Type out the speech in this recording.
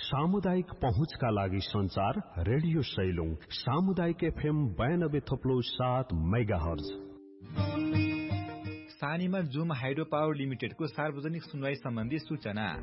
सामुदायिक पहुँचका लागि संचार रेडियो सैलुङ सामुदायिक FM 92.7 मेगाहर्ज। सानीमा जुम हाइड्रो पावर लिमिटेडको सार्वजनिक सुनवाई सम्बन्धी सूचना।